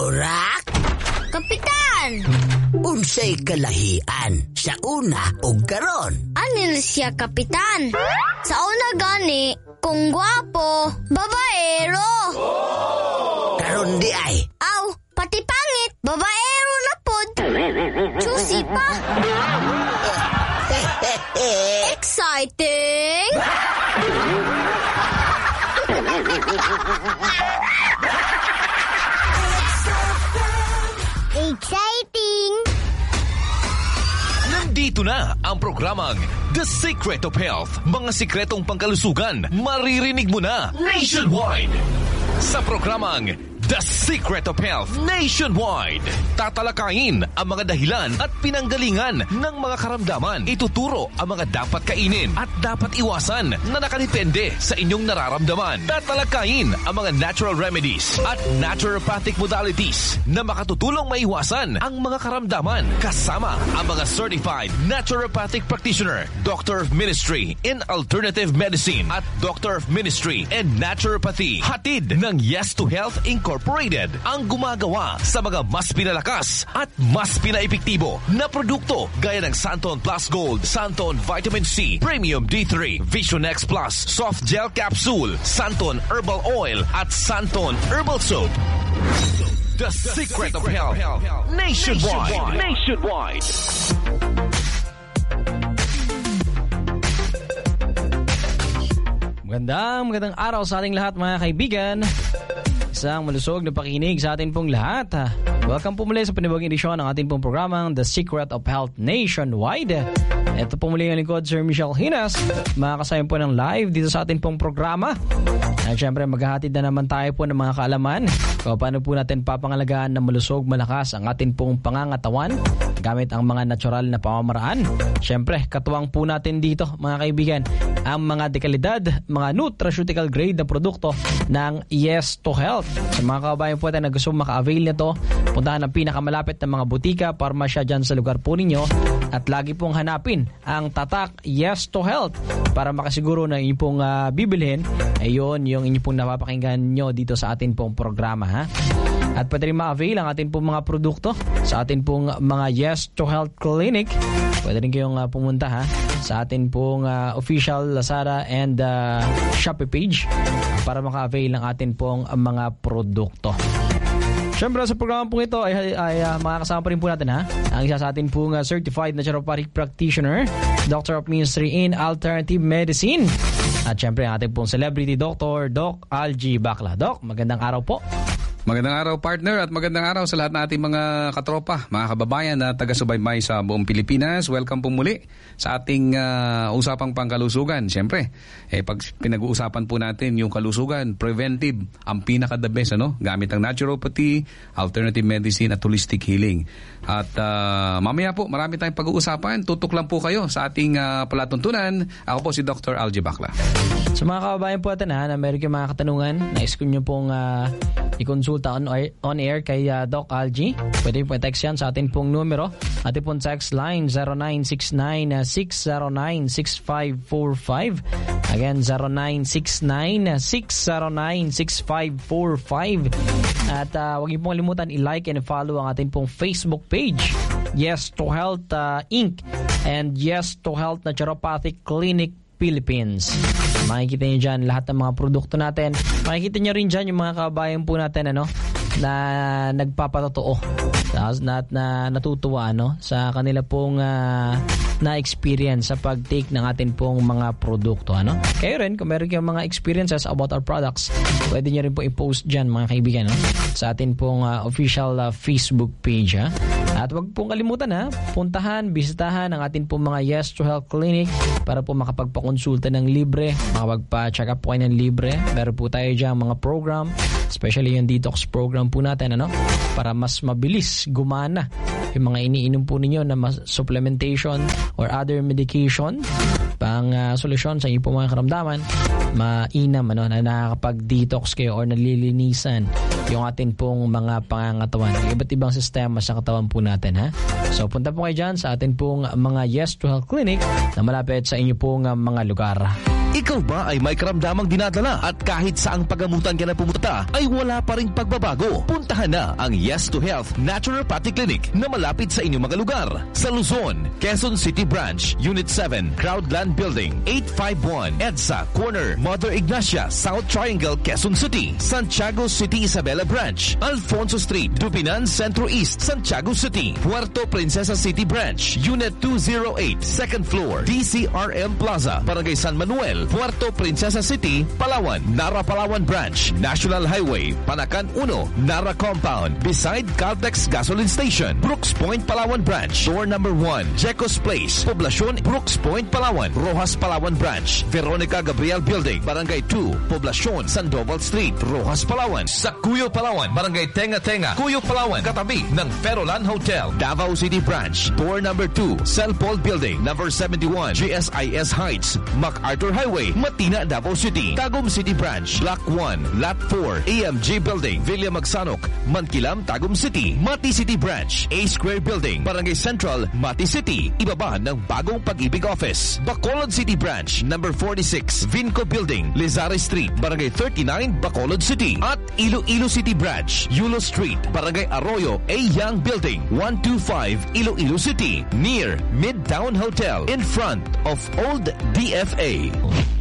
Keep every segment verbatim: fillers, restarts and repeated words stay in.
Burak? Kapitan! Unsay kalahian sa una o karon? Anil siya, Kapitan? Sa una gani, kung gwapo, babaero. Oh! Karon di ay? Aw, pati pangit, babaero na pod. Juicy pa. Exciting! Exciting! Nandito na ang programang The Secret of Health. Mga sikretong pangkalusugan, maririnig mo na nationwide. Sa programang The Secret of Health Nationwide, tatalakayin ang mga dahilan at pinanggalingan ng mga karamdaman. Ituturo ang mga dapat kainin at dapat iwasan na nakadepende sa inyong nararamdaman. Tatalakayin ang mga natural remedies at naturopathic modalities na makatutulong maiwasan ang mga karamdaman. Kasama ang mga certified naturopathic practitioner, Doctor of Ministry in Alternative Medicine at Doctor of Ministry in Naturopathy. Hatid ng Yes to Health Incorporated. Ang gumagawa sa mga mas pinalakas at mas pinaepektibo na produkto gaya ng Santon Plus Gold, Santon Vitamin C, Premium D three, Vision X Plus, Soft Gel Capsule, Santon Herbal Oil at Santon Herbal Soap. The, The Secret, Secret of Health, health. Nationwide. Nationwide. Magandang, magandang araw sa ating lahat mga kaibigan. Isang malusog na pakinig sa atin pong lahat. Welcome po muli sa panibagong edisyon ng ating pong programang The Secret of Health Nationwide. Ito po muli ang lingkod, Sir Michelle Hinas. Makakasayang po ng live dito sa ating pong programa. At syempre maghahatid na naman tayo po ng mga kaalaman kung paano po natin papangalagaan na malusog, malakas ang ating pong pangangatawan gamit ang mga natural na pamamaraan. Syempre, katuwang po natin dito mga kaibigan ang mga dekalidad, mga nutraceutical grade na produkto ng Yes to Health. Sa mga kababayan po natin na gusto maka-avail nito, puntahan ang pinakamalapit na mga butika, parmasya dyan sa lugar po ninyo at lagi pong hanapin ang tatak Yes to Health para makasiguro na inyong pong uh, bibilhin ay yun yung inyong pong napapakinggan nyo dito sa atin pong programa, ha? At pwede rin ma-avail ang atin pong mga produkto sa atin pong mga Yes to Health Clinic. Pwede rin kayong uh, pumunta ha sa atin pong uh, official Lazada and uh, Shopee page para maka-avail ng atin pong uh, mga produkto. Siyempre sa programa pong ito ay, ay uh, makakasama pa rin po natin ha ang isa sa atin pong uh, certified naturopathic practitioner, Doctor of Ministry in Alternative Medicine. At siyempre ang ating pong celebrity doctor, Doc Algie Bacla. Doc, magandang araw po. Magandang araw partner at magandang araw sa lahat ng ating mga katropa, mga kababayan na taga-subaybay sa buong Pilipinas. Welcome po muli sa ating uh, usapang pangkalusugan. Siyempre, eh, pag pinag-uusapan po natin yung kalusugan, preventive, ang pinaka-the best, ano? Gamit ang naturopathy, alternative medicine at holistic healing. At uh, mamaya po, marami tayong pag-uusapan. Tutok lang po kayo sa ating uh, palatuntunan. Ako po si Doctor Algie Bacla. Sa mga kababayan po natin ha, na meron kayong mga katanungan, nais ko nyo pong uh, i-consulta on air, on air kay uh, Doc Algie. Pwede po text yan sa atin pong numero. Atin pong text line zero nine six nine six zero nine six five four five. Again, zero nine six nine six zero nine six five four five. At uh, huwag niyo pong kalimutan i-like and follow ang atin pong Facebook page, Yes to Health uh, Incorporated and Yes to Health Naturopathic Clinic Philippines. Makikita nyo dyan lahat ng mga produkto natin. Makikita nyo rin dyan yung mga kabayan po natin ano, na nagpapatotoo na, na natutuwa ano, sa kanila pong uh, na-experience sa pag-take ng atin pong mga produkto. Ano? Kayo rin, kung meron kayong mga experiences about our products, pwede nyo rin po i-post dyan mga kaibigan no? Sa atin pong uh, official uh, Facebook page. Ha? At wag pong kalimutan ha, puntahan, bisitahan ang atin pong mga Yes to Health Clinic para po makapagpakonsulta ng libre, makapagpa-check up po kayo ng libre. Meron po tayo dyan mga program, especially yung detox program po natin, ano? Para mas mabilis gumana yung mga iniinom po ninyo na supplementation or other medication pang uh, solusyon sa inyong po mga karamdaman, mainam ano, na nakakapag-detox kayo or nalilinisan yung atin pong mga pangangatawan, iba't ibang sistema sa katawan po natin ha. So punta po kayo dyan sa atin pong mga Yes to Health Clinic na malapit sa inyo pong uh, mga lugar. Ikaw ba ay may karamdamang dinadala at kahit saang pagamutan ka na pumunta ay wala pa ring pagbabago? Puntahan na ang Yes to Health Naturopathy Clinic na malapit sa inyong mga lugar. Sa Luzon, Quezon City Branch, Unit seven, Crowdland Building, eight five one, EDSA, Corner, Mother Ignacia, South Triangle, Quezon City. Santiago City Isabela Branch, Alfonso Street, Dupinan Centro East, Santiago City. Puerto Princesa City Branch, Unit two oh eight, second floor, D C R M Plaza, Barangay San Manuel, Puerto Princesa City, Palawan. Nara Palawan Branch, National Highway, Panacan one, Nara Compound, beside Caltex Gasoline Station. Brooks Point Palawan Branch, door number one, Jecos Place, Poblacion, Brooks Point Palawan. Rojas Palawan Branch, Veronica Gabriel Building, Barangay two, Poblacion, Sandoval Street, Rojas Palawan. Sa Cuyo Palawan, Barangay Tenga Tenga, Cuyo Palawan, katabi ng Ferolan Hotel. Davao City Branch, door number two, Celpol Building, number seventy-one, G S I S Heights, MacArthur Highway, Matina, Davao City. Tagum City Branch, Block one, Lot four, A M G Building, Villa Magsanok, Mankilam, Tagum City. Mati City Branch, A Square Building, Barangay Central, Mati City. Ibaba ng Bagong Pag-ibig Office. Bacolod City Branch, number forty-six, Vinco Building, Lizares Street, Barangay thirty-nine, Bacolod City. At Iloilo City Branch, Yulo Street, Barangay Arroyo, A Young Building, one two five, Iloilo City. Near Midtown Hotel, in front of Old D F A.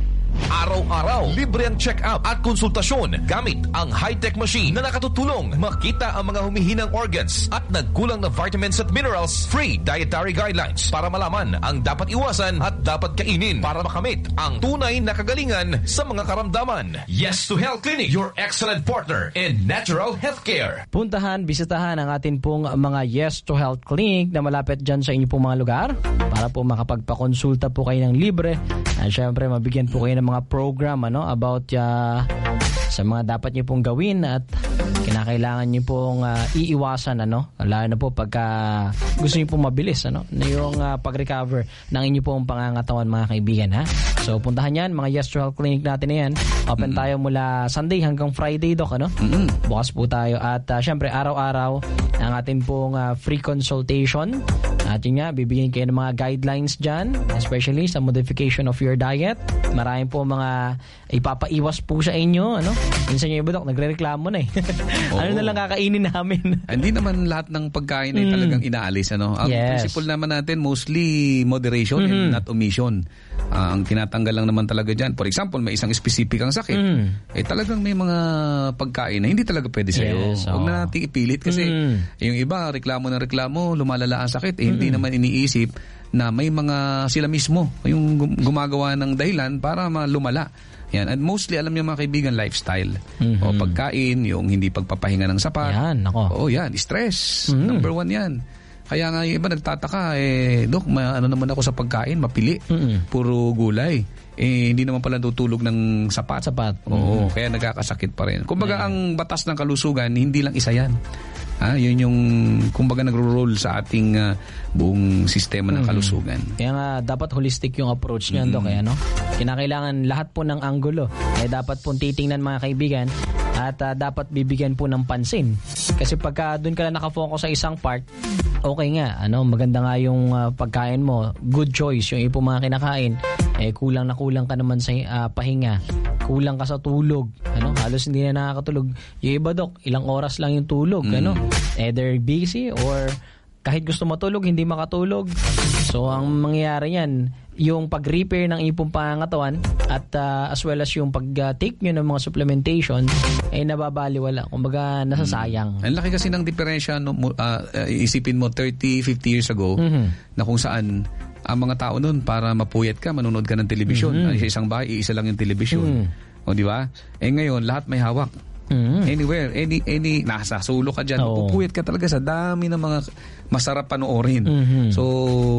Araw-araw, libre ang check-up at konsultasyon gamit ang high-tech machine na nakatutulong makita ang mga humihinang organs at nagkulang na vitamins at minerals. Free dietary guidelines para malaman ang dapat iwasan at dapat kainin para makamit ang tunay na kagalingan sa mga karamdaman. Yes to Health Clinic, your excellent partner in natural healthcare. Puntahan, bisitahan ang atin pong mga Yes to Health Clinic na malapit dyan sa inyo pong mga lugar para po makapagpakonsulta po kayo ng libre at syempre mabigyan po kayo ng mga program ano about uh, sa mga dapat niyo pong gawin at kinakailangan niyo pong uh, iiwasan ano lalo na po pagka gusto niyo pong mabilis ano na yung uh, pag-recover ng inyo pong pangangatawan mga kaibigan ha. So puntahan yan mga Yes to Health Clinic natin na yan. Open mm-hmm. tayo mula Sunday hanggang Friday Doc ano. Mm-hmm. Bukas po tayo at uh, syempre araw-araw ang atin pong uh, free consultation. At yun nga, bibigyan kayo ng mga guidelines dyan, especially sa modification of your diet. Maraming po mga ipapaiwas po sa inyo. Ano? Minsan yung iba, Dok, nagre-reklamo na eh. Ano na lang kakainin namin? Hindi naman lahat ng pagkain ay talagang inaalis. Ano? Ang yes. principle naman natin, mostly moderation mm-hmm. and not omission. Uh, ang tinatanggal lang naman talaga dyan. For example, may isang specific ang sakit. Mm. Eh talagang may mga pagkain na hindi talaga pwede sa'yo. Yes, oh. Huwag na natin ipilit kasi mm. yung iba, reklamo ng reklamo, lumalala ang sakit. Eh, hindi naman iniisip na may mga sila mismo yung gumagawa ng dahilan para lumala. Yan. And mostly, alam niyo mga kaibigan, lifestyle. Mm-hmm. O pagkain, yung hindi pagpapahinga ng sapat. Yan, ako. O yan, stress. Mm-hmm. Number one yan. Kaya nga yung iba nagtataka, eh, Dok, ma- ano naman ako sa pagkain, mapili. Mm-hmm. Puro gulay. Eh, hindi naman pala tutulog ng sapat. Sapat. Oo, mm-hmm. Kaya nagkakasakit pa rin. Kumbaga, yeah. ang batas ng kalusugan, hindi lang isa yan. Ah, yun yung kumbaga nagro-roll sa ating uh, buong sistema ng kalusugan. Mm-hmm. Kaya nga dapat holistic yung approach niyan, mm-hmm. Dok, kaya no. Kinakailangan lahat po ng anggulo. Eh dapat po titingnan mga kaibigan at uh, dapat bibigyan po ng pansin. Kasi pagka doon ka lang nakafocus sa isang part, okay nga, ano, maganda nga yung uh, pagkain mo, good choice yung ipo mga kinakain. Eh kulang na kulang ka naman sa uh, pahinga. Kulang ka sa tulog, ano? Halos hindi na nakakatulog. Yung iba, Dok, ilang oras lang yung tulog, mm. ano? Either busy or kahit gusto matulog, hindi makatulog. So, ang mangyayari yan, yung pag-repair ng ipong pangangatawan at uh, as well as yung pag-take nyo ng mga supplementation ay nababaliwala. Kumbaga, nasasayang. Mm. Ang laki kasi ng diferensya, no, uh, isipin mo thirty, fifty years ago, mm-hmm. na kung saan ang mga tao nun, para mapuyat ka, manonood ka ng telebisyon. Mm-hmm. Sa isang bahay, isa lang yung telebisyon. Mm-hmm. O, di ba? Eh ngayon, lahat may hawak. Mm-hmm. Anywhere, any, any, nasa sulo ka dyan. Oh. Pupuyat ka talaga sa dami ng mga masarap panoorin. Mm-hmm. So,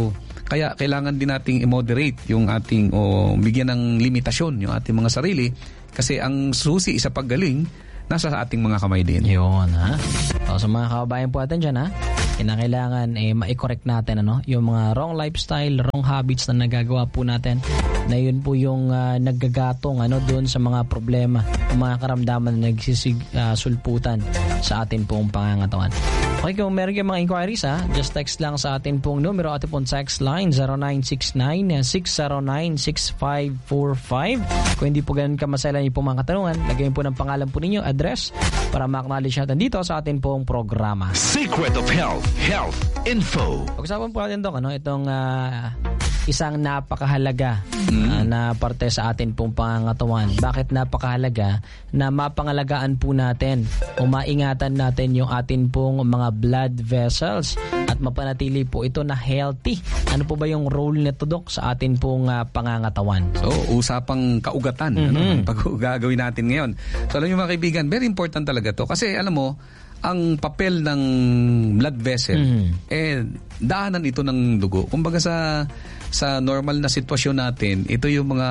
kaya kailangan din nating i-moderate yung ating, o bigyan ng limitasyon yung ating mga sarili. Kasi ang susi sa paggaling, nasa ating mga kamay din. Yun, ha? So, sa mga kababayan po natin dyan, ha? Kinakailangan eh, ma-correct natin ano, yung mga wrong lifestyle, wrong habits na nagagawa po natin na yun po yung uh, naggagatong ano doon sa mga problema, mga karamdaman na nagsisulputan uh, sa atin pong pangangatawan. Okay, kung meron kayong mga inquiries ha, just text lang sa atin pong numero, atin pong text line zero nine six nine, six zero nine, six five four five. Kung hindi po ganun kamaselan yung pong mga katanungan, lagyan po ng pangalan po ninyo, address, para ma-acknowledge natin dito sa atin pong programa. Secret of Health, Health Info. Pag-usapan po natin, Dok, ano, itong uh, isang napakahalaga mm. uh, na parte sa atin pong pangangatawan. Bakit napakahalaga? Na mapangalagaan po natin o maingatan natin yung atin pong mga blood vessels at mapanatili po ito na healthy. Ano po ba yung role nito, Dok, sa atin pong uh, pangangatawan? So, usapang kaugatan. Mm-hmm. Ano, pag gagawin natin ngayon. So, alam nyo mga kaibigan, very important talaga to. Kasi alam mo, ang papel ng blood vessel, mm-hmm. eh, daanan ito ng dugo. Kumbaga sa sa normal na sitwasyon natin, ito yung mga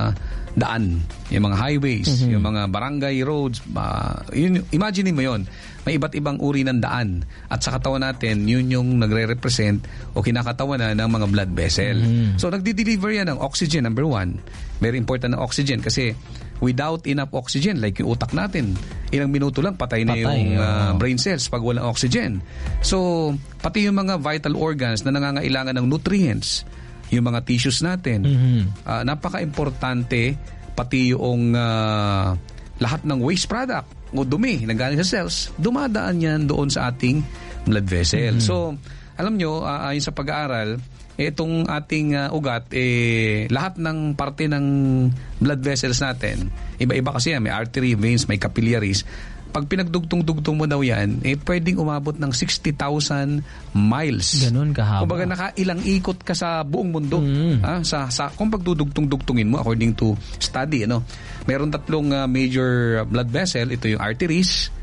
daan, yung mga highways, mm-hmm. yung mga barangay roads. Uh, yun, imagine mo yon, may iba't ibang uri ng daan. At sa katawan natin, yun yung nagre-represent o kinakatawan na ng mga blood vessel. Mm-hmm. So, nagdi-deliver yan ng oxygen, number one. Very important ng oxygen kasi without enough oxygen, like yung utak natin, ilang minuto lang patay na patay, yung uh, brain cells pag walang oxygen. So, pati yung mga vital organs na nangangailangan ng nutrients, yung mga tissues natin, mm-hmm. uh, napaka-importante, pati yung uh, lahat ng waste product o dumi na galing sa cells, dumadaan yan doon sa ating blood vessel. Mm-hmm. So, alam nyo, uh, ayon sa pag-aaral, itong ating uh, ugat, eh, lahat ng parte ng blood vessels natin, iba-iba kasi yan, may artery, veins, may capillaries. Pag pinagdugtong-dugtong mo daw yan, eh, pwedeng umabot ng sixty thousand miles. Ganun kahaba. Kumbaga, nakailang ikot ka sa buong mundo. Mm. Ah, sa, sa, kung pagdudugtong-dugtungin mo, according to study, ano, meron tatlong uh, major blood vessel. Ito yung arteries.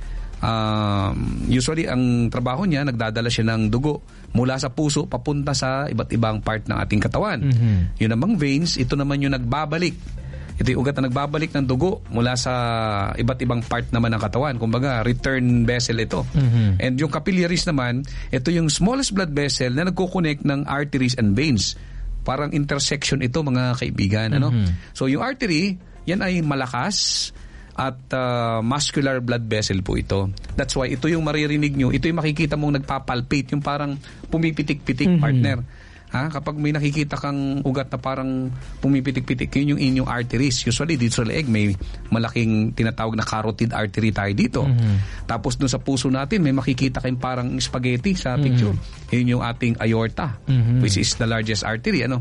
Um, usually, ang trabaho niya, nagdadala siya ng dugo mula sa puso papunta sa iba't ibang part ng ating katawan. Mm-hmm. Yun namang veins, ito naman yung nagbabalik. Ito yung ugat na nagbabalik ng dugo mula sa iba't ibang part naman ng katawan. Kumbaga, return vessel ito. Mm-hmm. And yung capillaries naman, ito yung smallest blood vessel na nagko-connect ng arteries and veins. Parang intersection ito, mga kaibigan. Mm-hmm. Ano? So, yung artery, yan ay malakas at uh, muscular blood vessel po ito. That's why ito yung maririnig nyo, ito yung makikita mong nagpapalpate, yung parang pumipitik-pitik, mm-hmm. partner. Ha? Kapag may nakikita kang ugat na parang pumipitik-pitik, yun yung inyong arteries. Usually dito sa leeg may malaking tinatawag na carotid artery tayo dito. Mm-hmm. Tapos dun sa puso natin may makikita kayong parang spaghetti sa picture. Mm-hmm. Yun yung ating aorta, mm-hmm. which is the largest artery. Ano?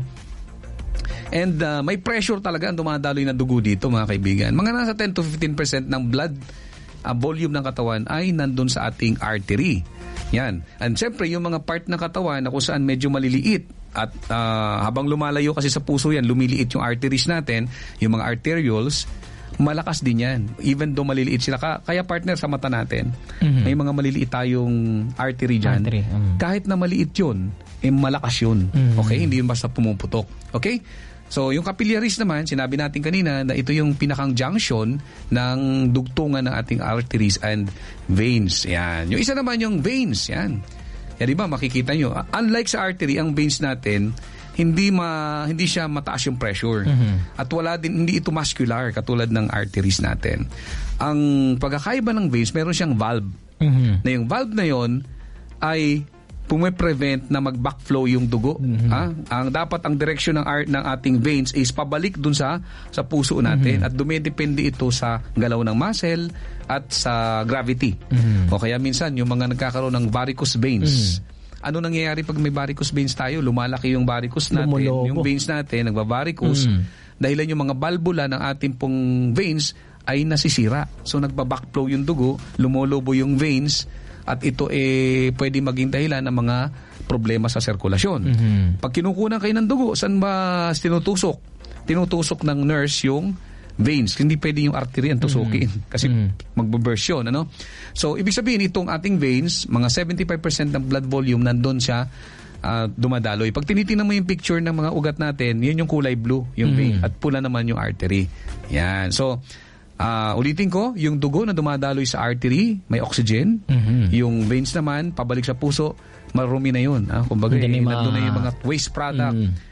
And uh, may pressure talaga ang dumadaloy na dugo dito, mga kaibigan. Mga nasa ten to fifteen percent ng blood uh, volume ng katawan ay nandun sa ating artery. Yan. And syempre, yung mga part ng katawan na kung saan medyo maliliit at uh, habang lumalayo kasi sa puso yan, lumiliit yung arteries natin, yung mga arterioles, malakas din yan. Even though maliliit sila. Kaya partner sa mata natin, mm-hmm. may mga maliliit tayong artery dyan. Artery. Mm-hmm. Kahit na maliit yun, eh malakas yun. Mm-hmm. Okay? Hindi yun basta pumuputok. Okay? So, yung capillaries naman, sinabi natin kanina na ito yung pinakang junction ng dugtungan ng ating arteries and veins. Yan. Yung isa naman yung veins. Yan. Yan, di ba? Makikita nyo. Unlike sa artery, ang veins natin, hindi ma hindi siya mataas yung pressure. Mm-hmm. At wala din, hindi ito muscular katulad ng arteries natin. Ang pagkakaiba ng veins, meron siyang valve. Mm-hmm. Na yung valve na yon ay pume-prevent na mag-backflow yung dugo. Mm-hmm. Ha? Ang dapat ang direksyon ng art ng ating veins is pabalik dun sa sa puso natin, mm-hmm. at dumidepende ito sa galaw ng muscle at sa gravity. Mm-hmm. O kaya minsan yung mga nagkakaroon ng varicose veins. Mm-hmm. Ano nangyayari pag may varicose veins tayo? Lumalaki yung varicose natin, Lumulobo. Yung veins natin nagba-varicose. Mm-hmm. Dahilan yung mga valvula ng ating pong veins ay nasisira. So nagba-backflow yung dugo, lumolobo yung veins, at ito eh pwede maging dahilan ng mga problema sa sirkulasyon. Mm-hmm. Pag kinukunan kayo ng dugo, saan ba tinutusok? Tinutusok ng nurse yung veins. Hindi pwede yung artery ang tusukin. Mm-hmm. Kasi mm-hmm. magbe-burst yun. Ano? So, ibig sabihin, itong ating veins, mga seventy-five percent ng blood volume nandun siya uh, dumadaloy. Pag tinitingnan mo yung picture ng mga ugat natin, yun yung kulay blue, yung mm-hmm. vein. At pula naman yung artery. Yan. So, Uh, ulitin ko, yung dugo na dumadaloy sa artery, may oxygen. Mm-hmm. Yung veins naman, pabalik sa puso, marumi na yun. Ah, kumbaga, eh, ma- nandun na yung mga waste product. Mm-hmm.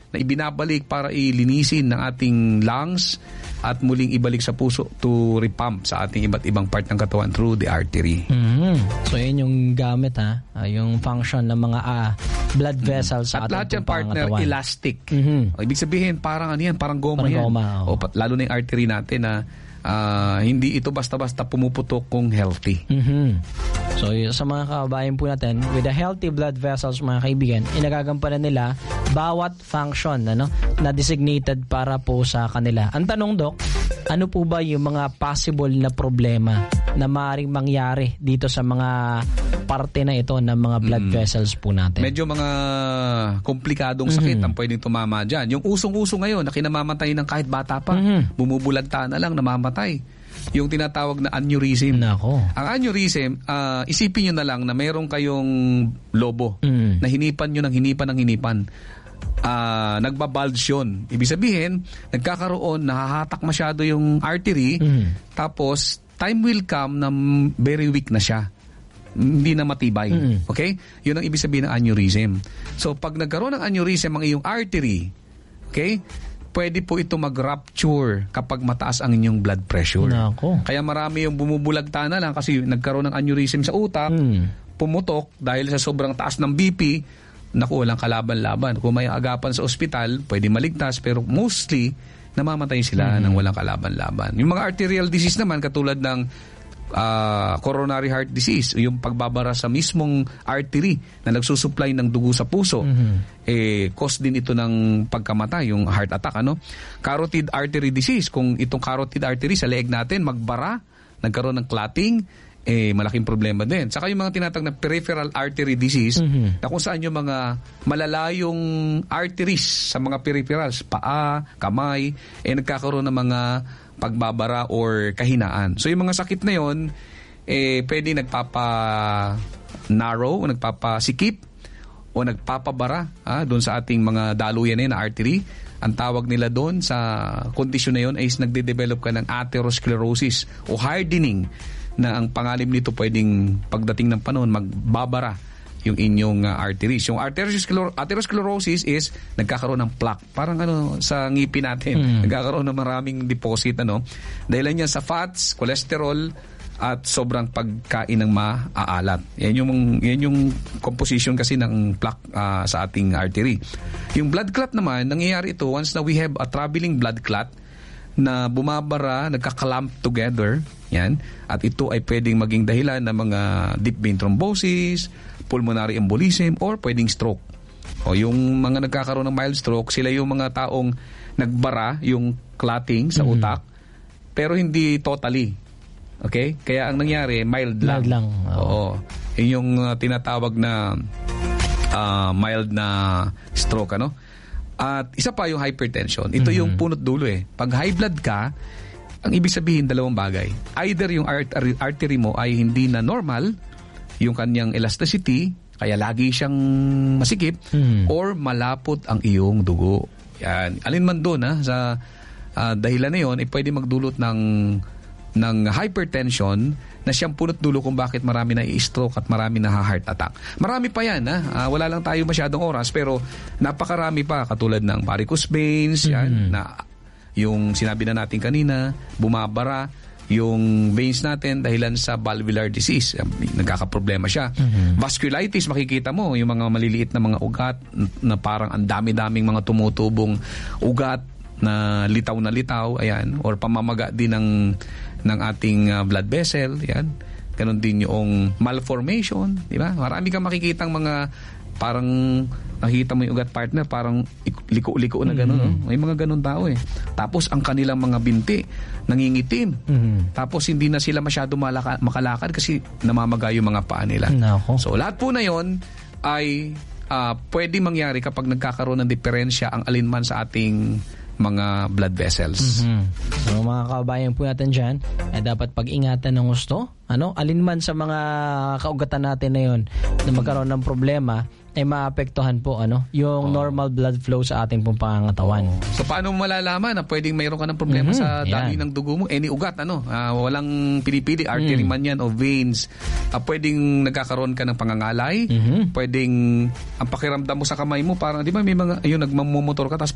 na ibinabalik para ilinisin ng ating lungs at muling ibalik sa puso to repump sa ating iba't ibang part ng katawan through the artery. Mm-hmm. So, yun yung gamit, ha? Uh, yung function ng mga uh, blood vessels mm-hmm. sa ating ating at lahat yung partner, pangatawan. Elastic. Mm-hmm. O, ibig sabihin, parang ano yan, parang goma parang yan. Goma, oh. O, lalo na yung artery natin na uh, hindi ito basta-basta pumuputok kung healthy. Mm-hmm. So, sa mga kababayan po natin, with the healthy blood vessels, mga kaibigan, inagagampanan nila bawat function ano, na designated para po sa kanila. Ang tanong, Dok, ano po ba yung mga possible na problema na maaaring mangyari dito sa mga parte na ito ng mga blood mm. vessels po natin? Medyo mga komplikadong sakit mm-hmm. ang pwedeng tumama dyan. Yung usong-uso ngayon na kinamamatay ng kahit bata pa, mm-hmm. bumubulagta na lang, namamatay. Yung tinatawag na aneurysm. Nako. Ang aneurysm, uh, isipin nyo na lang na meron kayong lobo mm. na hinipan nyo ng hinipan ng hinipan. Uh, nagbabulge yun. Ibig sabihin, nagkakaroon, nahahatak masyado yung artery, mm. tapos time will come na very weak na siya. Hindi na matibay. Mm. Okay? Yun ang ibig sabihin ng aneurysm. So, pag nagkaroon ng aneurysm ang iyong artery, okay, pwede po ito mag-rupture kapag mataas ang inyong blood pressure. Nako. Kaya marami yung bumubulagta na lang kasi nagkaroon ng aneurysm sa utak, mm. pumutok dahil sa sobrang taas ng B P, naku, walang kalaban-laban. Kung may agapan sa ospital, pwede maligtas, pero mostly, namamatay sila mm. ng walang kalaban-laban. Yung mga arterial disease naman, katulad ng uh, coronary heart disease, yung pagbabara sa mismong artery na nagsusupply ng dugo sa puso, mm-hmm. eh, cause din ito ng pagkamatay, yung heart attack. Ano? Carotid artery disease, kung itong carotid artery sa leeg natin, magbara, nagkaroon ng clotting, eh, malaking problema din. Saka yung mga tinatawag na peripheral artery disease, mm-hmm. na kung saan yung mga malalayong arteries sa mga peripherals, paa, kamay, eh, nagkakaroon ng mga pagbabara or kahinaan. So, yung mga sakit na yon, eh, pwede nagpapa-narrow, o nagpapasikip, o nagpapabara ah, doon sa ating mga daluyan na artery. Ang tawag nila doon sa kondisyon na yon ay nagde-develop ka ng atherosclerosis o hardening, na ang pangalim nito pwedeng pagdating ng panahon magbabara yung inyong uh, arteries. Yung atheroscler- atherosclerosis is nagkakaroon ng plaque. Parang ano sa ngipin natin. Mm. Nagkakaroon ng maraming deposit. Ano? Dahil yan sa fats, cholesterol, at sobrang pagkain ng maaalat. Yan yung, yan yung composition kasi ng plaque uh, sa ating artery. Yung blood clot naman, nangyayari ito once na we have a traveling blood clot na bumabara, nagkakalamp together, yan, at ito ay pwedeng maging dahilan ng mga deep vein thrombosis, pulmonary embolism, or pwedeng stroke. O yung mga nagkakaroon ng mild stroke, sila yung mga taong nagbara yung clotting sa mm-hmm. utak, pero hindi totally. Okay? Kaya ang nangyari, mild lang. Mild lang. Oo. Oo. Yun yung uh, tinatawag na uh, mild na stroke, ano? At isa pa yung hypertension. Ito mm-hmm. yung punot dulo eh. Pag high blood ka, ang ibig sabihin dalawang bagay. Either yung art- artery mo ay hindi na normal, yung kanyang elasticity, kaya lagi siyang masikip, mm-hmm. or malapot ang iyong dugo. Yan. Alin man doon ha, sa uh, dahilan na yun, eh, pwede magdulot ng ng hypertension na siyang punot dulo kung bakit marami na i-stroke at marami na heart attack. Marami pa yan, ha? Uh, wala lang tayo masyadong oras, pero napakarami pa, katulad ng varicose veins, yan, mm-hmm. na yung sinabi na natin kanina, bumabara yung veins natin dahilan sa valvular disease. Nagkakaproblema siya. Mm-hmm. Vasculitis, makikita mo, yung mga maliliit na mga ugat na parang ang dami-daming mga tumutubong ugat na litaw na litaw, ayan, or pamamaga din ng ng ating uh, blood vessel, yan. Ganon din yung malformation, di ba? Marami kang makikitang mga parang nakita mo yung ugat partner, parang liko-liko na gano'n. Mm-hmm. No? May mga gano'n tao eh. Tapos ang kanilang mga binti nangingitim. Mm-hmm. Tapos hindi na sila masyado malaka- makalakad kasi namamaga yung mga paa nila. Nako. So lahat po na yon ay uh, pwede mangyari kapag nagkakaroon ng diferensya ang alinman sa ating mga blood vessels. Mm-hmm. So mga kababayan po natin dyan, eh, dapat pag-ingatan ng gusto. Ano? Alinman sa mga kaugatan natin na yun na magkaroon ng problema, ay maapektuhan po ano yung Oh. normal blood flow sa ating pong pangangatawan. So paano mo malalaman na pwedeng mayroon ka ng problema Mhm, sa daloy yan. ng dugo mo? Any ugat, ano? Ah, walang pinipili, artery Mm. man yan o veins. Ah, pwedeng nagkakaroon ka ng pangangalay. Mhm. Pwedeng ang pakiramdam mo sa kamay mo, parang di ba may mga, ayun, nagmamotor ka, tapos